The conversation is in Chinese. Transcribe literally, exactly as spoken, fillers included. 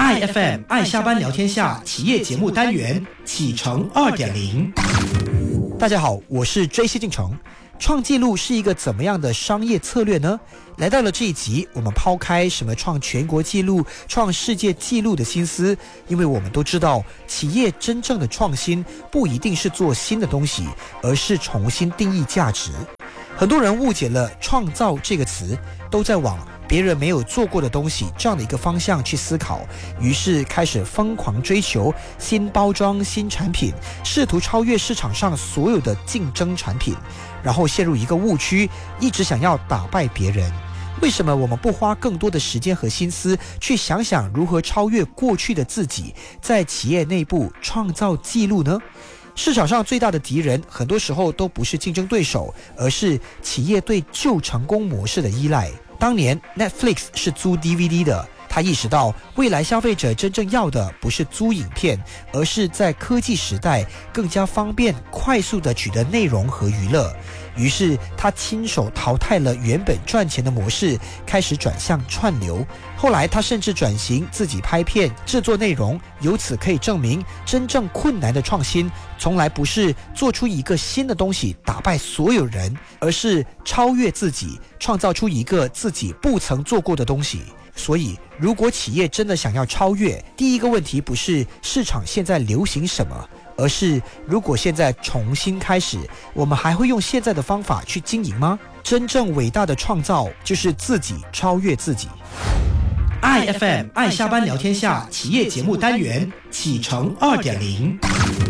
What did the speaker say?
I F M 爱下班聊天下企业节目单元启程 二点零。 大家好，我是 J C 进程。创纪录是一个怎么样的商业策略呢？来到了这一集，我们抛开什么创全国纪录、创世界纪录的心思，因为我们都知道，企业真正的创新不一定是做新的东西，而是重新定义价值。很多人误解了创造这个词，都在往别人没有做过的东西这样的一个方向去思考，于是开始疯狂追求新包装、新产品，试图超越市场上所有的竞争产品，然后陷入一个误区，一直想要打败别人。为什么我们不花更多的时间和心思去想想如何超越过去的自己，在企业内部创造纪录呢？市场上最大的敌人，很多时候都不是竞争对手，而是企业对旧成功模式的依赖。当年 Netflix 是租 D V D 的，他意识到未来消费者真正要的不是租影片，而是在科技时代更加方便快速的取得内容和娱乐。于是他亲手淘汰了原本赚钱的模式，开始转向串流。后来他甚至转型自己拍片制作内容，由此可以证明真正困难的创新从来不是做出一个新的东西打败所有人，而是超越自己，创造出一个自己不曾做过的东西。所以如果企业真的想要超越，第一个问题不是市场现在流行什么，而是如果现在重新开始，我们还会用现在的方法去经营吗？真正伟大的创造就是自己超越自己。 I F M 爱下班聊天下企业节目单元启程 二点零。